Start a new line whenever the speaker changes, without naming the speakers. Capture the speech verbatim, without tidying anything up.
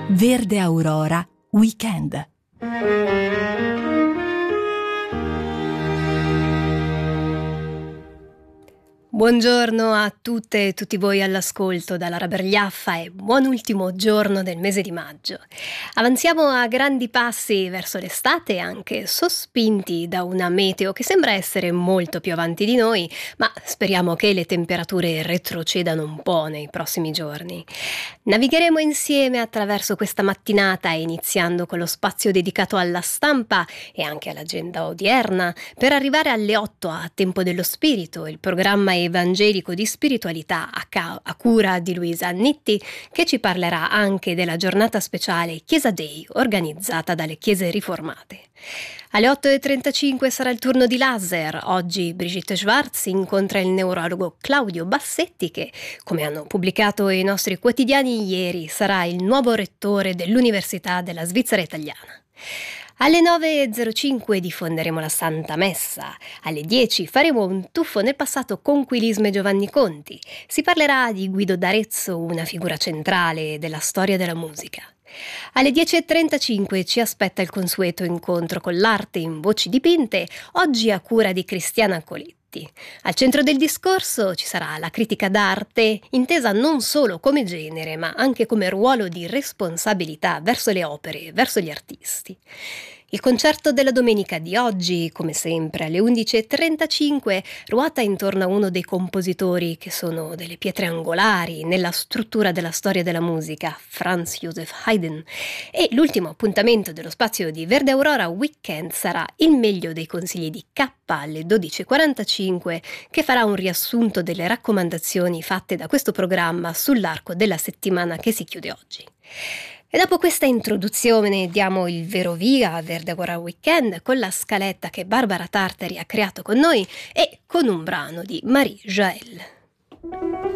Verde Aurora Weekend.
Buongiorno a tutte e tutti voi all'ascolto dalla Rabergliaffa e buon ultimo giorno del mese di maggio. Avanziamo a grandi passi verso l'estate, anche sospinti da una meteo che sembra essere molto più avanti di noi, ma speriamo che le temperature retrocedano un po' nei prossimi giorni. Navigheremo insieme attraverso questa mattinata, iniziando con lo spazio dedicato alla stampa e anche all'agenda odierna, per arrivare alle otto a Tempo dello Spirito, il programma evangelico di spiritualità a, ca- a cura di Luisa Annitti, che ci parlerà anche della giornata speciale Chiesa Day organizzata dalle Chiese Riformate. Alle otto e trentacinque sarà il turno di laser. Oggi Brigitte Schwartz incontra il neurologo Claudio Bassetti che, come hanno pubblicato i nostri quotidiani ieri, sarà il nuovo rettore dell'Università della Svizzera Italiana. Alle nove e zero cinque diffonderemo la Santa Messa. Alle dieci faremo un tuffo nel passato con Quilisme Giovanni Conti. Si parlerà di Guido d'Arezzo, una figura centrale della storia della musica. Alle dieci e trentacinque ci aspetta il consueto incontro con l'arte in voci dipinte, oggi a cura di Cristiana Coletti. Al centro del discorso ci sarà la critica d'arte, intesa non solo come genere, ma anche come ruolo di responsabilità verso le opere, verso gli artisti. Il concerto della domenica di oggi, come sempre, alle undici e trentacinque, ruota intorno a uno dei compositori che sono delle pietre angolari nella struttura della storia della musica, Franz Joseph Haydn. E l'ultimo appuntamento dello spazio di Verde Aurora Weekend sarà il meglio dei consigli di K alle dodici e quarantacinque, che farà un riassunto delle raccomandazioni fatte da questo programma sull'arco della settimana che si chiude oggi. E dopo questa introduzione diamo il vero via a Verde Aurora Weekend con la scaletta che Barbara Tartari ha creato con noi e con un brano di Marie Joëlle.